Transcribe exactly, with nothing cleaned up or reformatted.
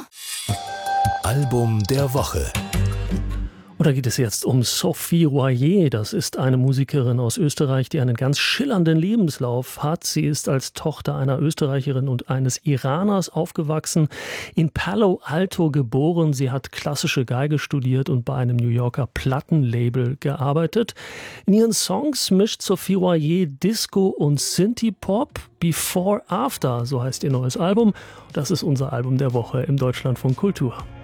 Album der Woche. Und da geht es jetzt um Sophie Royer. Das ist eine Musikerin aus Österreich, die einen ganz schillernden Lebenslauf hat. Sie ist als Tochter einer Österreicherin und eines Iraners aufgewachsen, in Palo Alto geboren. Sie hat klassische Geige studiert und bei einem New Yorker Plattenlabel gearbeitet. In ihren Songs mischt Sophie Royer Disco und Synthie-Pop. Before After, so heißt ihr neues Album. Das ist unser Album der Woche im Deutschlandfunk Kultur.